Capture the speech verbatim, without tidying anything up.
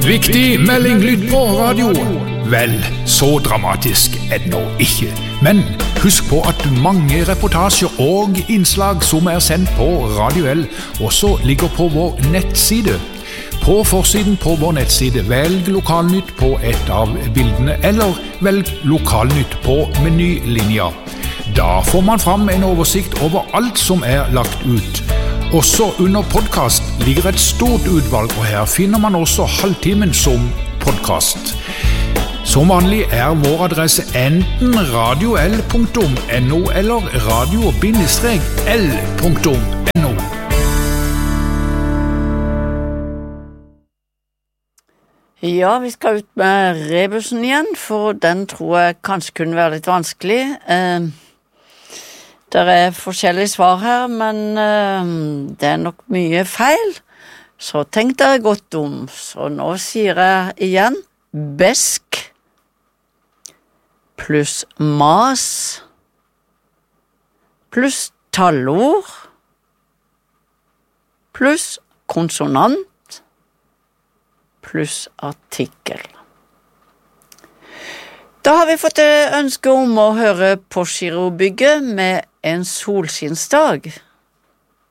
Viktig melding lyd på radio. Vel, så dramatisk er det nå ikke. Men husk på at mange reportasjer og innslag som er sendt på Radio L også ligger på vår nettside. På forsiden på vår nettside velg lokalnytt på et av bildene, eller velg lokalnytt på menylinja. Da får man fram en oversikt over alt som er lagt ut. Også under podcast ligger et stort utvalg, og her finner man også halvtimen som podcast. Som vanlig er vår adresse enten radio l punktum no eller radio l punktum no. Ja, vi skal ut med rebusen igjen, for den tror jeg kanskje kunne være litt vanskelig. Eh, Det er forskjellige svar her, men uh, det er nok mye feil. Så tenk dere godt om. Så nå sier jeg igjen besk pluss mas pluss tallord pluss konsonant pluss artikkel. Da har vi fått ønske om å høre Porsgrunn-bygget med en solskinnsdag.